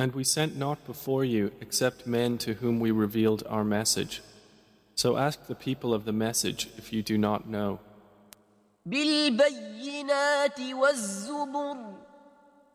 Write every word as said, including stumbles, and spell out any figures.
And we sent not before you except men to whom we revealed our message. So ask the people of the message if you do not know. بالبينات والزبر